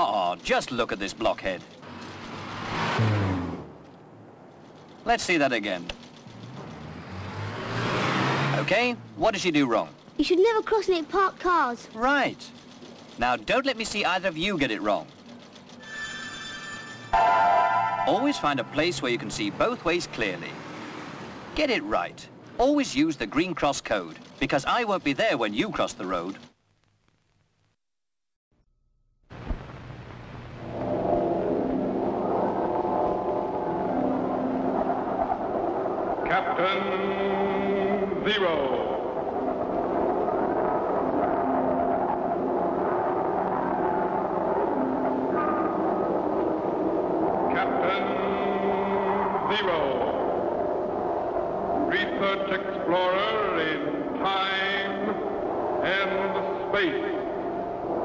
Oh, just look at this blockhead. Let's see that again. Okay, what did she do wrong? You should never cross near parked cars. Right. Now, don't let me see either of you get it wrong. Always find a place where you can see both ways clearly. Get it right. Always use the green cross code, because I won't be there when you cross the road. Captain Zero. Captain Zero. Research explorer in time and space.